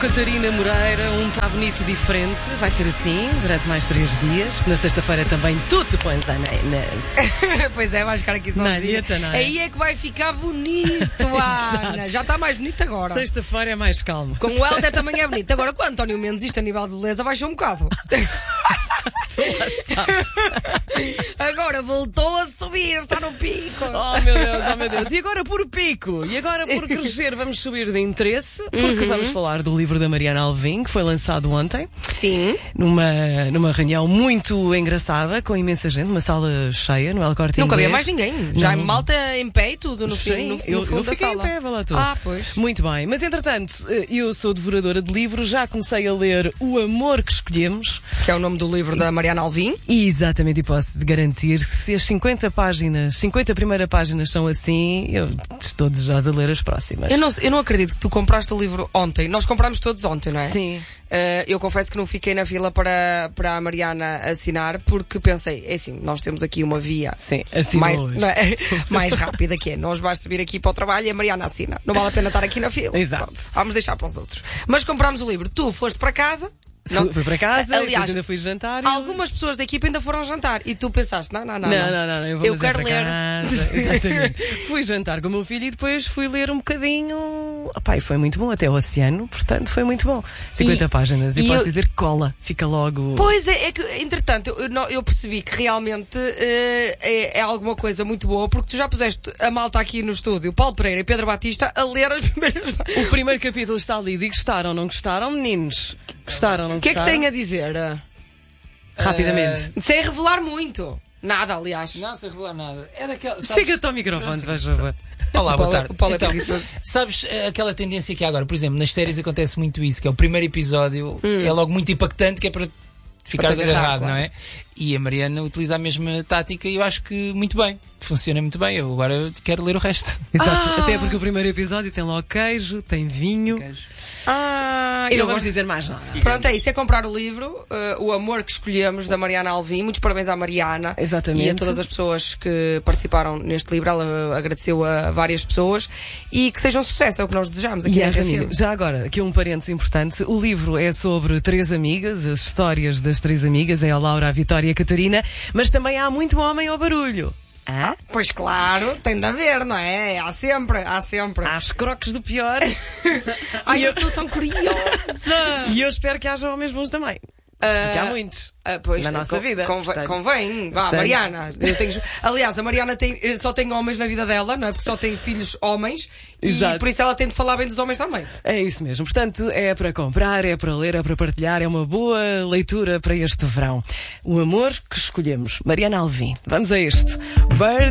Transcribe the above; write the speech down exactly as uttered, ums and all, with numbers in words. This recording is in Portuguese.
Catarina Moreira, um tá bonito diferente. Vai ser assim durante mais três dias. Na sexta-feira também tu te pões a na... na... Pois é, vais ficar aqui sozinha. Nalheta, não é? Aí é que vai ficar bonito, Ana. Já está mais bonito agora. Sexta-feira é mais calmo. Com o Helder também é bonito. Agora com o António Mendes, isto a nível de beleza baixou um bocado. Tu lá sabes. Agora voltou a subir, está no pico. Oh meu Deus, oh meu Deus. E agora por pico, e agora por crescer, vamos subir de interesse, porque uhum. vamos falar do livro da Mariana Alvim, que foi lançado ontem. Sim. Numa, numa reunião muito engraçada, com imensa gente, uma sala cheia no El Corte Inglês. Nunca havia mais ninguém. Já Não. malta em pé e tudo no, fim, no, no eu, fundo eu da fiquei sala. em pé, vai lá tudo. Ah, pois. Muito bem. Mas entretanto, eu sou devoradora de livros, já comecei a ler O Amor que Escolhemos. Que é o nome do livro da Mariana Alvim. E exatamente, e posso garantir, se as cinquenta páginas, cinquenta primeiras páginas são assim, eu estou desejosa a ler as próximas. Eu não, eu não acredito que tu compraste o livro ontem. Nós comprámos todos ontem, não é? Sim. Uh, eu confesso que não fiquei na fila para, para a Mariana assinar, porque pensei, é assim, nós temos aqui uma via Sim, mais, não é? mais rápida, que é, nós basta vir aqui para o trabalho e a Mariana assina. Não vale a pena estar aqui na fila. Exato. Pronto, vamos deixar para os outros. Mas comprámos o livro. Tu foste para casa. Não, fui para casa, aliás, ainda fui jantar. Algumas e... pessoas da equipa ainda foram jantar e tu pensaste, não, não, não. Não, não, não, não eu, vou eu quero para ler. Casa. Exatamente. Fui jantar com o meu filho e depois fui ler um bocadinho. Opá, e foi muito bom, até o oceano, portanto foi muito bom. cinquenta e, páginas e, e posso eu... dizer que cola, fica logo. Pois é, é que, entretanto, eu, eu percebi que realmente uh, é, é alguma coisa muito boa, porque tu já puseste a malta aqui no estúdio, Paulo Pereira e Pedro Batista, a ler as primeiras. O primeiro capítulo está lido e gostaram, não gostaram, meninos? Gostaram, não gostaram? O que é que tem a dizer? Rapidamente. Uh, sem revelar muito. Nada, aliás. Não, sem revelar nada. É daquela. Chega-te ao microfone, vais favor. Olá, boa tarde. O Paulo é então, preguiçoso. Sabes aquela tendência que há agora? Por exemplo, nas séries acontece muito isso, que é o primeiro episódio hum. é logo muito impactante, que é para ficares agarrado, agarrar, claro. Não é? E a Mariana utiliza a mesma tática e eu acho que muito bem. Funciona muito bem, eu agora quero ler o resto. Exato, ah. até porque o primeiro episódio tem logo queijo, tem vinho. Queijo. Ah, eu não gosto de dizer mais nada. Pronto, é isso, é comprar o livro uh, O Amor que Escolhemos, da Mariana Alvim. Muitos parabéns à Mariana. Exatamente. E a todas as pessoas que participaram neste livro. Ela agradeceu a várias pessoas e que seja um sucesso, é o que nós desejamos aqui na R F M. Já agora, aqui um parênteses importante, o livro é sobre três amigas, as histórias das três amigas, é a Laura, a Vitória e a Catarina, mas também há muito homem ao barulho. Ah, pois claro, tem de haver, não é? Há sempre, há sempre. Há os croques do pior. Ai, eu estou tão curiosa. E eu espero que haja homens bons também. Porque há muitos uh, pois, na nossa con vida. Convém, portanto, convém. Vá, portanto... Mariana. Eu tenho... Aliás, a Mariana tem, só tem homens na vida dela, não é? Porque só tem filhos homens. Exato. E por isso ela tem de falar bem dos homens também. É isso mesmo. Portanto, é para comprar, é para ler, é para partilhar. É uma boa leitura para este verão. O Amor que Escolhemos. Mariana Alvim. Vamos a este. Bird